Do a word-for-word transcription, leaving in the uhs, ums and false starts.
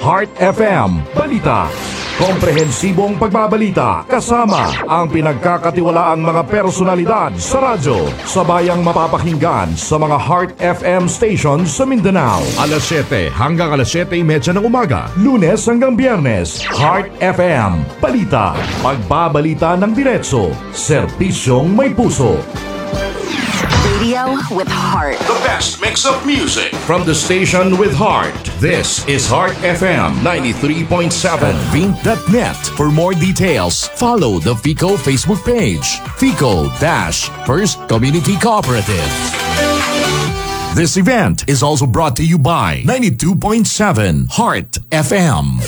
Heart F M Balita. Komprehensibong pagbabalita kasama ang pinagkakatiwalaang mga personalidad sa radyo. Sabayang mapapakinggan sa mga Heart F M stations sa Mindanao. Alas siyete hanggang alas siyete trenta ng umaga. Lunes hanggang Biyernes. Heart F M Balita. Pagbabalita ng diretso. Serbisyong may puso. Radio with heart. The best mix of music from the station with heart. This is Heart F M ninety-three point seven. Vink dot net. For more details, follow the FICO Facebook page. FICO dash First Community Cooperative. This event is also brought to you by ninety-two point seven Heart F M.